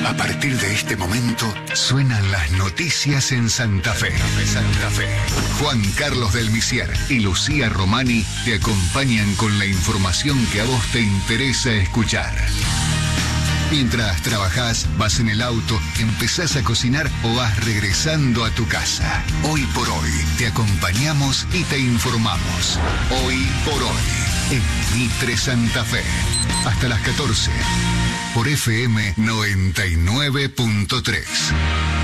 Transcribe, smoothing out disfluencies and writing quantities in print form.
A partir de este momento, suenan las noticias en Santa Fe. Santa Fe. Juan Carlos del Misier y Lucía Romani te acompañan con la información que a vos te interesa escuchar. Mientras trabajás, vas en el auto, empezás a cocinar o vas regresando a tu casa. Hoy por hoy, te acompañamos y te informamos. Hoy por hoy, en Mitre Santa Fe. Hasta las 14, por FM 99.3.